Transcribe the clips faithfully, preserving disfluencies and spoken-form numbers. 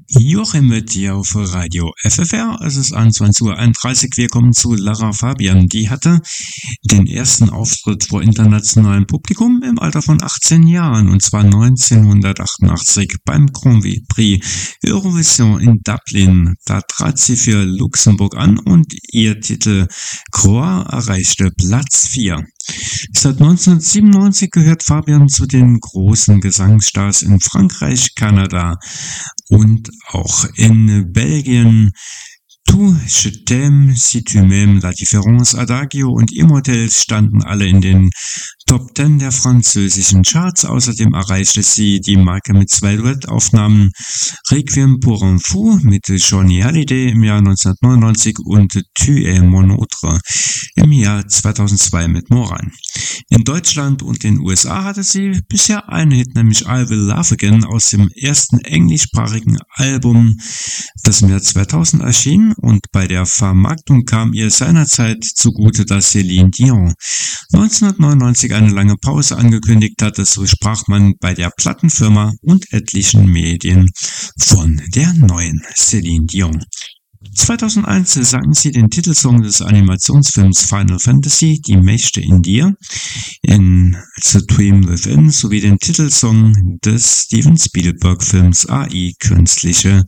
Joachim mit dir auf Radio F F R. Es ist einundzwanzig Uhr einunddreißig. Wir kommen zu Lara Fabian. Die hatte den ersten Auftritt vor internationalem Publikum im Alter von achtzehn Jahren, und zwar neunzehnhundertachtundachtzig beim Grand Prix Eurovision in Dublin. Da trat sie für Luxemburg an und ihr Titel Croix erreichte Platz vier. Seit neunzehnhundertsiebenundneunzig gehört Fabian zu den großen Gesangsstars in Frankreich, Kanada und auch in Belgien. Tu, je t'aime, si tu m'aimes, La Différence, Adagio und Immortel standen alle in den Top Ten der französischen Charts. Außerdem erreichte sie die Marke mit zwei Duettaufnahmen: Requiem pour un fou mit Johnny Hallyday im Jahr neunzehnhundertneunundneunzig und Tu es mon autre im Jahr zweitausendzwei mit Moran. In Deutschland und den U S A hatte sie bisher einen Hit, nämlich I Will Love Again aus dem ersten englischsprachigen Album, das im Jahr zweitausend erschien, und bei der Vermarktung kam ihr seinerzeit zugute, dass Céline Dion neunzehnhundertneunundneunzig eine lange Pause angekündigt hatte. So sprach man bei der Plattenfirma und etlichen Medien von der neuen Céline Dion. zweitausendeins sang sie den Titelsong des Animationsfilms Final Fantasy, Die Mächte in dir, in The Dream Within, sowie den Titelsong des Steven Spielberg-Films A I, Künstliche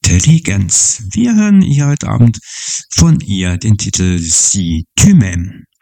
Intelligenz. Wir hören hier heute Abend von ihr den Titel Si tu m'aimes.